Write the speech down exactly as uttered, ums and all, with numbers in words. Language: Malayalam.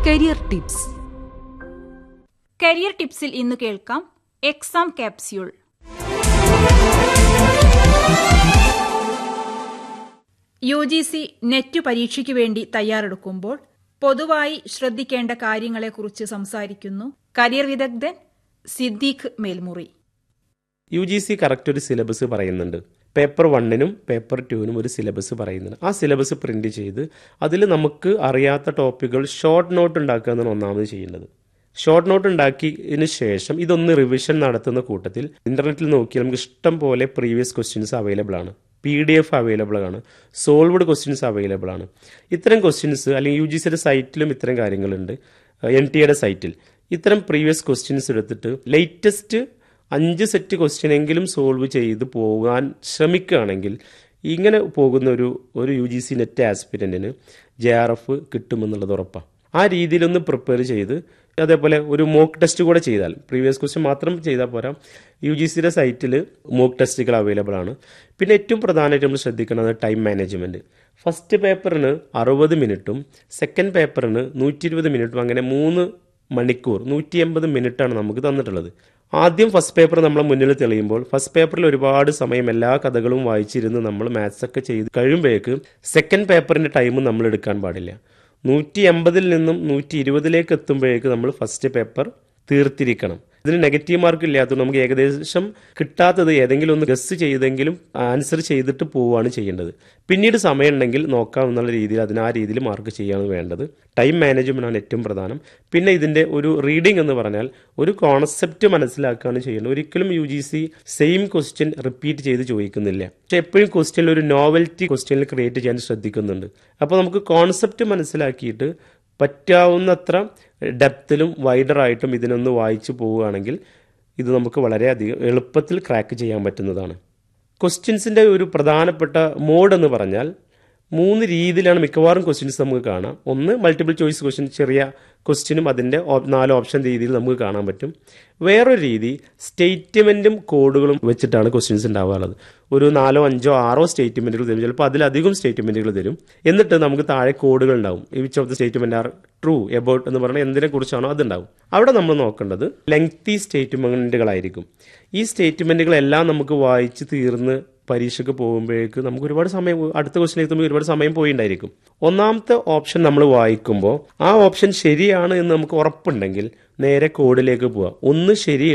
Career tips. കരിയർ ടിപ്സിൽ ഇന്ന് കേൾക്കാം exam capsule. U G C net പരീക്ഷയ്ക്ക് വേണ്ടി തയ്യാറെടുക്കുമ്പോൾ പൊതുവായി ശ്രദ്ധിക്കേണ്ട കാര്യങ്ങളെക്കുറിച്ച് സംസാരിക്കുന്നു കരിയർ വിദഗ്ധൻ Siddique Melmuri. U G C correct ഒരു സിലബസ് പറയുന്നുണ്ട്. പേപ്പർ വണ്ണിനും പേപ്പർ ടുവിനും ഒരു സിലബസ് പറയുന്നുണ്ട്. ആ സിലബസ് പ്രിന്റ് ചെയ്ത് അതിൽ നമുക്ക് അറിയാത്ത ടോപ്പിക്കുകൾ ഷോർട്ട് നോട്ട് ഉണ്ടാക്കുക എന്നാണ് ഒന്നാമത് ചെയ്യുന്നത്. ഷോർട്ട് നോട്ട് ഉണ്ടാക്കിയതിന് ശേഷം ഇതൊന്ന് റിവിഷൻ നടത്തുന്ന കൂട്ടത്തിൽ ഇന്റർനെറ്റിൽ നോക്കിയാൽ നമുക്ക് ഇഷ്ടം പോലെ പ്രീവിയസ് ക്വസ്റ്റ്യൻസ് അവൈലബിൾ ആണ്, പി ഡി എഫ് അവൈലബിൾ ആണ്, സോൾവ്ഡ് ക്വസ്റ്റ്യൻസ് അവൈലബിൾ ആണ്. ഇത്തരം ക്വസ്റ്റ്യൻസ് അല്ലെങ്കിൽ യു ജി സിയുടെ സൈറ്റിലും ഇത്തരം കാര്യങ്ങളുണ്ട്. എൻ ടി എയുടെ സൈറ്റിൽ ഇത്തരം പ്രീവിയസ് ക്വസ്റ്റ്യൻസ് എടുത്തിട്ട് ലേറ്റസ്റ്റ് അഞ്ച് സെറ്റ് ക്വസ്റ്റ്യൻ എങ്കിലും സോൾവ് ചെയ്ത് പോകാൻ ശ്രമിക്കുകയാണെങ്കിൽ ഇങ്ങനെ പോകുന്ന ഒരു ഒരു U G C net ആസ്പിരന്റിന് J R F കിട്ടുമെന്നുള്ളത് ഉറപ്പാണ്. ആ രീതിയിലൊന്ന് പ്രിപ്പയർ ചെയ്ത് അതേപോലെ ഒരു മോക്ക് ടെസ്റ്റ് കൂടെ ചെയ്താൽ, പ്രീവിയസ് ക്വസ്റ്റ്യൻ മാത്രം ചെയ്താൽ പോരാ, യു ജി സിയുടെ സൈറ്റിൽ മോക്ക് ടെസ്റ്റുകൾ അവൈലബിൾ ആണ്. പിന്നെ ഏറ്റവും പ്രധാനമായിട്ട് നമ്മൾ ശ്രദ്ധിക്കുന്നത് ടൈം മാനേജ്മെൻറ്റ്. ഫസ്റ്റ് പേപ്പറിന് അറുപത് മിനിറ്റും സെക്കൻഡ് പേപ്പറിന് നൂറ്റി ഇരുപത് മിനിറ്റും അങ്ങനെ മൂന്ന് മണിക്കൂർ നൂറ്റി എൺപത് മിനിറ്റാണ് നമുക്ക് തന്നിട്ടുള്ളത്. ആദ്യം ഫസ്റ്റ് പേപ്പർ നമ്മളെ മുന്നിൽ തെളിയുമ്പോൾ ഫസ്റ്റ് പേപ്പറിൽ ഒരുപാട് സമയം എല്ലാ കഥകളും വായിച്ചിരുന്ന് നമ്മൾ മാത്സ് ഒക്കെ ചെയ്ത് കഴിയുമ്പോഴേക്ക് സെക്കൻഡ് പേപ്പറിൻ്റെ ടൈം നമ്മൾ എടുക്കാൻ പാടില്ല. നൂറ്റി എൺപതിൽ നിന്നും നൂറ്റി ഇരുപതിലേക്ക് എത്തുമ്പോഴേക്ക് നമ്മൾ ഫസ്റ്റ് പേപ്പർ തീർത്തിരിക്കണം. ഇതിന് നെഗറ്റീവ് മാർക്ക് ഇല്ലാത്തതുകൊണ്ട് നമുക്ക് ഏകദേശം കിട്ടാത്തത് ഏതെങ്കിലും ഒന്ന് ഗസ് ചെയ്തെങ്കിലും ആൻസർ ചെയ്തിട്ട് പോവുകയാണ് ചെയ്യേണ്ടത്. പിന്നീട് സമയം ഉണ്ടെങ്കിൽ നോക്കാം എന്നുള്ള രീതിയിൽ അതിന് ആ രീതിയിൽ മാർക്ക് ചെയ്യാണ് വേണ്ടത്. ടൈം മാനേജ്മെൻ്റ് ആണ് ഏറ്റവും പ്രധാനം. പിന്നെ ഇതിൻ്റെ ഒരു റീഡിംഗ് എന്ന് പറഞ്ഞാൽ ഒരു കോൺസെപ്റ്റ് മനസ്സിലാക്കുകയാണ് ചെയ്യേണ്ടത്. ഒരിക്കലും U G C same question repeat ചെയ്ത് ചോദിക്കുന്നില്ല. പക്ഷെ എപ്പോഴും ക്വസ്റ്റ്യനിൽ ഒരു നോവൽറ്റി ക്വസ്റ്റ്യനിൽ ക്രിയേറ്റ് ചെയ്യാൻ ശ്രദ്ധിക്കുന്നുണ്ട്. അപ്പോൾ നമുക്ക് കോൺസെപ്റ്റ് മനസ്സിലാക്കിയിട്ട് പറ്റാവുന്നത്ര ഡെപ്തിലും വൈഡറായിട്ടും ഇതിനൊന്ന് വായിച്ചു പോവുകയാണെങ്കിൽ ഇത് നമുക്ക് വളരെയധികം എളുപ്പത്തിൽ ക്രാക്ക് ചെയ്യാൻ പറ്റുന്നതാണ്. ക്വസ്റ്റ്യൻസിൻ്റെ ഒരു പ്രധാനപ്പെട്ട മോഡ് എന്ന് പറഞ്ഞാൽ മൂന്ന് രീതിയിലാണ് മിക്കവാറും ക്വസ്റ്റ്യൻസ് നമുക്ക് കാണാം. ഒന്ന് മൾട്ടിപ്പിൾ ചോയ്സ് ക്വസ്റ്റ്യൻ, ചെറിയ ക്വസ്റ്റ്യനും അതിൻ്റെ നാല് ഓപ്ഷൻ രീതിയിൽ നമുക്ക് കാണാൻ പറ്റും. വേറൊരു രീതി സ്റ്റേറ്റ്മെൻറ്റും കോഡുകളും വെച്ചിട്ടാണ് ക്വസ്റ്റ്യൻസ് ഉണ്ടാവാറുള്ളത്. ഒരു നാലോ അഞ്ചോ ആറോ സ്റ്റേറ്റ്മെൻറ്റുകൾ തരും, ചിലപ്പോൾ അതിലധികം സ്റ്റേറ്റ്മെൻറ്റുകൾ തരും. എന്നിട്ട് നമുക്ക് താഴെ കോഡുകൾ ഉണ്ടാവും. Which of the statement are true about എന്ന് പറഞ്ഞാൽ എന്തിനെ കുറിച്ചാണോ അതുണ്ടാവും. അവിടെ നമ്മൾ നോക്കേണ്ടത് ലെങ്തി സ്റ്റേറ്റ്മെൻറ്റുകളായിരിക്കും. ഈ സ്റ്റേറ്റ്മെൻറ്റുകളെല്ലാം നമുക്ക് വായിച്ച് തീർന്ന് പരീക്ഷയ്ക്ക് പോകുമ്പോഴേക്ക് നമുക്ക് ഒരുപാട് സമയം, അടുത്ത ക്വസ്റ്റ്യൻ എത്തുമ്പോൾ ഒരുപാട് സമയം പോയിണ്ടായിരിക്കും. ഒന്നാമത്തെ ഓപ്ഷൻ നമ്മൾ വായിക്കുമ്പോൾ ആ ഓപ്ഷൻ ശരിയാണ് എന്ന് നമുക്ക് ഉറപ്പുണ്ടെങ്കിൽ നേരെ കോഡിലേക്ക് പോവാം. ഒന്ന് ശരി